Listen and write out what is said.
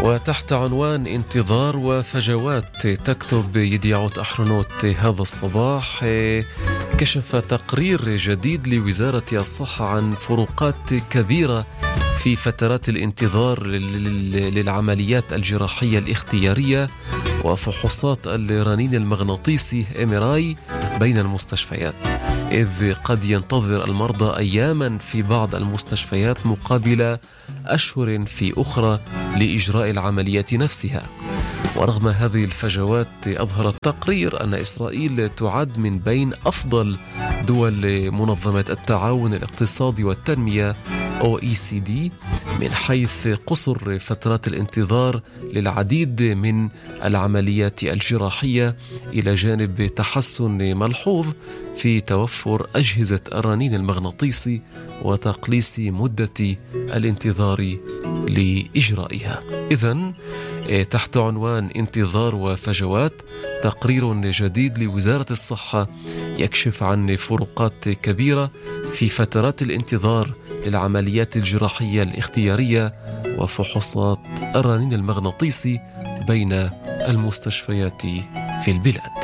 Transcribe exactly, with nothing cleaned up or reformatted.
وتحت عنوان انتظار وفجوات تكتب يديعوت أحرنوت هذا الصباح: كشف تقرير جديد لوزارة الصحة عن فروقات كبيرة في فترات الانتظار للعمليات الجراحية الاختيارية وفحوصات الرنين المغناطيسي إم آر آي بين المستشفيات، إذ قد ينتظر المرضى أياما في بعض المستشفيات مقابل أشهر في أخرى لإجراء العملية نفسها. ورغم هذه الفجوات، أظهر التقرير أن إسرائيل تعد من بين أفضل دول منظمة التعاون الاقتصادي والتنمية أو إي سي دي من حيث قصر فترات الانتظار للعديد من العمليات الجراحية، إلى جانب تحسن ملحوظ في توفر أجهزة الرنين المغناطيسي وتقليص مدة الانتظار لإجرائها. إذن تحت عنوان انتظار وفجوات، تقرير جديد لوزارة الصحة يكشف عن فروقات كبيرة في فترات الانتظار للعمليات الجراحية الاختيارية وفحوصات الرنين المغناطيسي بين المستشفيات في البلاد.